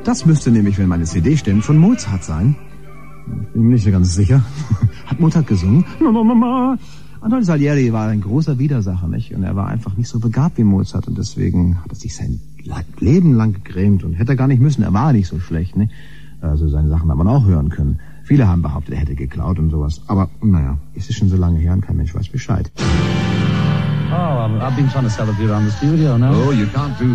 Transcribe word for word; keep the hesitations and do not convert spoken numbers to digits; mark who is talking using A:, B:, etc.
A: Das müsste nämlich, wenn meine C D stimmt, von Mozart sein. Bin mir nicht so ganz sicher. Hat Mozart gesungen? Anton Salieri war ein großer Widersacher, nicht? Und er war einfach nicht so begabt wie Mozart. Und deswegen hat er sich sein Leben lang gegrämt und hätte er gar nicht müssen. Er war nicht so schlecht, nicht? Also seine Sachen hat man auch hören können. Viele haben behauptet, er hätte geklaut und sowas. Aber, naja, es ist schon so lange her und kein Mensch weiß Bescheid.
B: Oh, I've been trying to sell a beer around the studio now.
C: Oh, you can't do